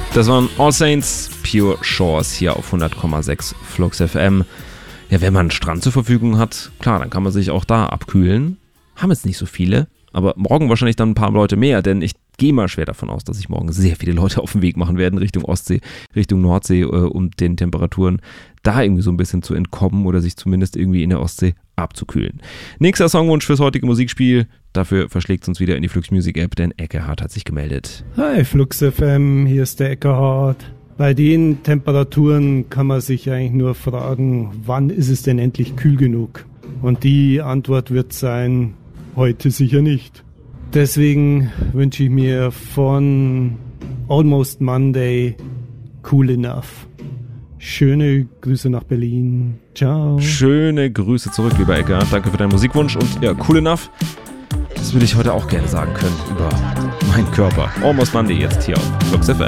Das waren All Saints, Pure Shores hier auf 100,6 Flux FM. Ja, wenn man einen Strand zur Verfügung hat, klar, dann kann man sich auch da abkühlen. Haben jetzt nicht so viele, aber morgen wahrscheinlich dann ein paar Leute mehr, denn ich gehe mal schwer davon aus, dass sich morgen sehr viele Leute auf den Weg machen werden Richtung Ostsee, Richtung Nordsee, um den Temperaturen da irgendwie so ein bisschen zu entkommen oder sich zumindest irgendwie in der Ostsee abzukühlen. Nächster Songwunsch fürs heutige Musikspiel. Dafür verschlägt es uns wieder in die Flux Music App, denn Eckehard hat sich gemeldet. Hi Flux FM, hier ist der Eckehard. Bei den Temperaturen kann man sich eigentlich nur fragen, wann ist es denn endlich kühl genug? Und die Antwort wird sein, heute sicher nicht. Deswegen wünsche ich mir von Almost Monday Cool Enough. Schöne Grüße nach Berlin. Ciao. Schöne Grüße zurück, lieber Eckehard. Danke für deinen Musikwunsch und ja, Cool Enough. Das würde ich heute auch gerne sagen können über meinen Körper. Almost Monday jetzt hier auf Flux FM.